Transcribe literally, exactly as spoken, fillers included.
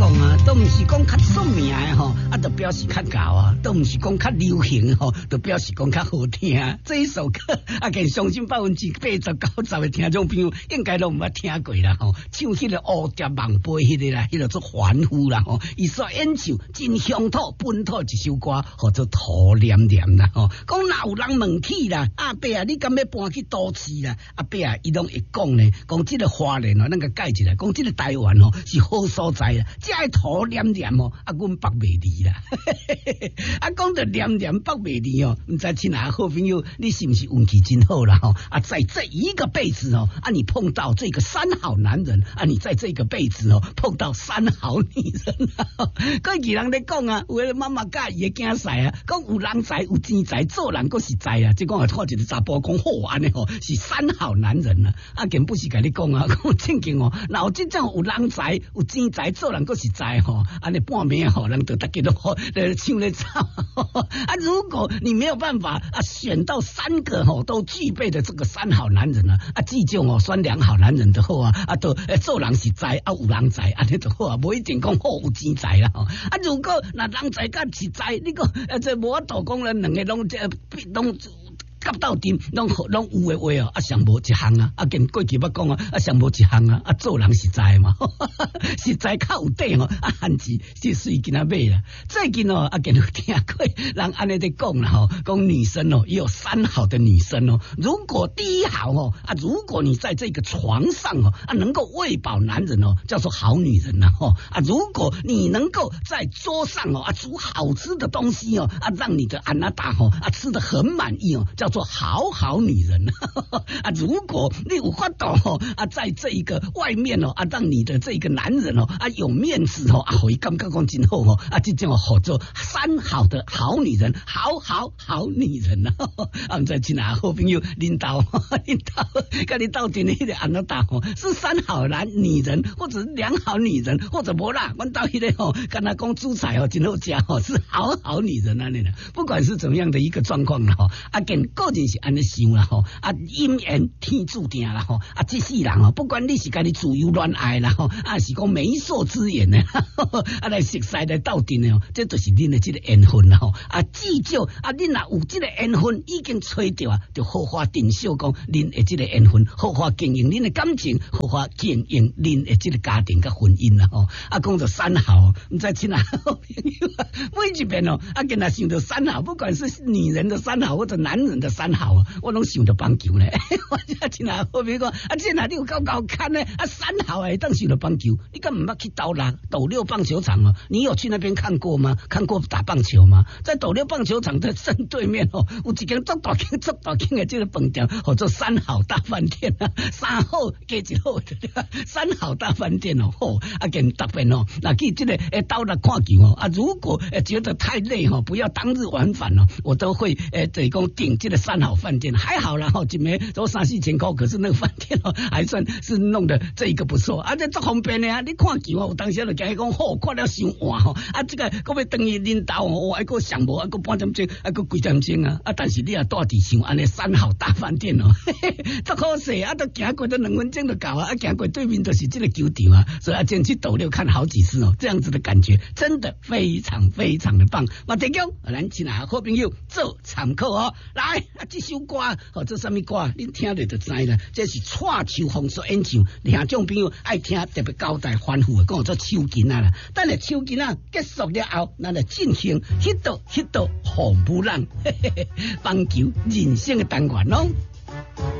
讲啊，都唔是讲较出名的吼，啊，就表示较高啊，都唔是讲较流行吼，就表示讲较好听。这一首歌啊，跟相信百分之八十九十的听众朋友应该都唔捌听过啦吼。唱迄个蝴蝶梦飞迄个啦，迄个做欢呼啦吼。伊所演唱真乡土本土一首歌，叫做土黏黏啦吼。讲哪有人问起啦，阿伯啊，你敢要搬去都市啦？阿伯啊，伊拢会讲呢，讲这个花莲哦，那个改一下，讲这个台湾哦是好所在啦。这个土黏黏哦，啊，阮北美离啦，啊，讲到黏黏北美离哦，唔知亲爱好朋友，你是不是运气真好啦？吼啊，在这一个辈子哦，啊，你碰到这个三好男人啊，你在这个辈子哦，碰到三好女人啊，过去人咧讲啊，有个妈妈教伊个囝婿啊，讲有人才有钱财，做人佫实在啊，即讲啊，看一个查甫讲好安尼吼，是三好男人啊，啊，更不是甲你讲啊，讲正经哦，若有即种有人才有钱财，做人佫实在吼，安尼半暝吼，人都大家都好，呃，唱咧唱啊。如果你没有办法啊，选到三个吼都具备的这个三好男人啊，啊，这种哦选两好男人的好啊，啊，都呃做人实在啊，有人才安尼就好啊，无一定讲好有钱财啦吼。啊，如果那人才甲实在，你讲呃这无法度讲咱两个拢这拢。夹到阵，拢拢有诶话哦，啊上无一项啊，啊跟过去捌讲啊，啊上无一项啊，啊做人实在嘛，实在较有底哦，啊汉字是随囡仔买啦。最近哦，啊跟有听过人安尼在讲啦吼，讲女生哦也有三好的女生哦。如果第一好哦，啊如果你在这个床上哦，啊能够喂饱男人哦，叫做好女人呐吼。啊如果你能够在桌上哦，啊煮好吃的东西哦，啊让你的安娜达吼啊吃得很满意哦，叫做好好女人啊！如果你有法度哦啊，在这一个外面哦啊，让你的这个男人哦啊有面子哦啊，会感觉讲真好哦啊，这种好做三好的好女人，好好好女人啊！啊，唔知亲爱好朋友领导领导，跟你到底那个安娜达哦，是三好男女人，或者是两好女人，或者无啦，我到迄个哦，跟他讲煮菜哦，真好食哦，是好好女人啊！那个不管是怎么样的一个状况啦，哈，啊，跟个人是安尼想啦，吼，啊，姻缘天注定啦，吼，啊，这世人哦，不管你是家己自由恋爱啦，吼，啊，是讲媒妁之言呢，啊，来熟悉来斗阵的哦，这就是恁的这个缘分啦，吼，啊，至少啊，恁若有这个缘分已经找到啊，就好好定小讲恁的这个缘分，好好经营恁的感情，好好经营恁的这个家庭跟婚姻啦，吼，啊，讲到三好，唔知亲啊，朋友啊，每一遍哦，啊，跟他想到三好，不管是女人的三好或者男人的三好啊，我拢想到棒球呢。我真啊，好比讲啊，这哪里有够够看呢？啊，三好哎，当想到棒球，你敢唔捌去斗六斗六棒球场哦？你有去那边看过吗？看过打棒球吗？在斗六棒球场的正对面哦，有一间足大间足大间的这个饭店，叫做三好大饭店啊，三好加一好的三好大饭店哦，好啊，跟特别哦，那去这个诶斗六看球哦啊，如果诶觉得太累哦，不要当日往返哦，我都会诶等于讲订这个三好饭店，还好啦哈，一枚都三四千块，可是那个饭店哦，还算是弄得这一个不错，啊，这足方便的啊，你看球哦，有当时就讲讲好，看了伤晚吼，啊，这个各位等于领导哦，我还个上无，还个半点钟，还个几点钟啊，啊，但是你也住伫像安尼三好大饭店哦，足好势啊，都行过都两分钟就到啊，啊，行过对面就是这个球场啊，所以啊，进去斗六看好几次哦，这样子的感觉真的非常非常的棒。我提供咱亲爱好朋友做参考哦，来啊，这首歌哦，这什么歌？你听着就知啦，这是蔡秋凤所演唱，听众朋友爱听特别交代反复的，讲做手巾啊啦。等下手巾啊结束了后，咱来进行迄道迄道红布浪，棒球人生的单元咯。